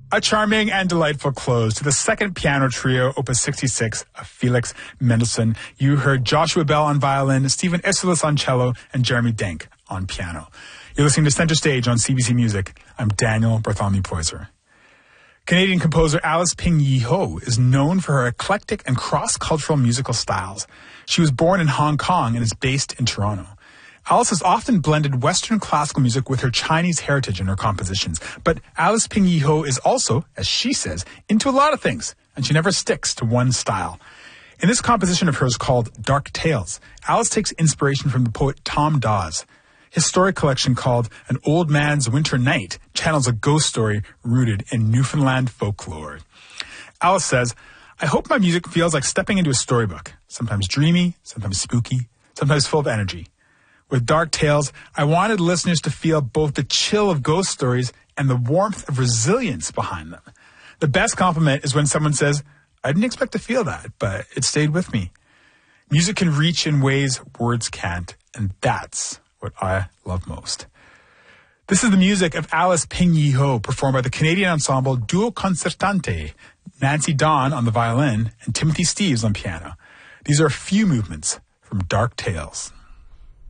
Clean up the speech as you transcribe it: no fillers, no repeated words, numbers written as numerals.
A charming and delightful close to the second piano trio, Opus 66 of Felix Mendelssohn. You heard Joshua Bell on violin, Stephen Isserlis on cello, and Jeremy Denk on piano. You're listening to Center Stage on CBC Music. I'm Daniel Bartholomew Poyser. Canadian composer Alice Ping Yee Ho is known for her eclectic and cross-cultural musical styles. She was born in Hong Kong and is based in Toronto. Alice has often blended Western classical music with her Chinese heritage in her compositions. But Alice Ping Yee Ho is also, as she says, into a lot of things, and she never sticks to one style. In this composition of hers called Dark Tales, Alice takes inspiration from the poet Tom Dawes. His story collection called An Old Man's Winter Night channels a ghost story rooted in Newfoundland folklore. Alice says, I hope my music feels like stepping into a storybook, sometimes dreamy, sometimes spooky, sometimes full of energy. With Dark Tales, I wanted listeners to feel both the chill of ghost stories and the warmth of resilience behind them. The best compliment is when someone says, I didn't expect to feel that, but it stayed with me. Music can reach in ways words can't, and that's what I love most. This is the music of Alice Ping Yee Ho, performed by the Canadian ensemble Duo Concertante, Nancy Dawn on the violin, and Timothy Steeves on piano. These are a few movements from Dark Tales.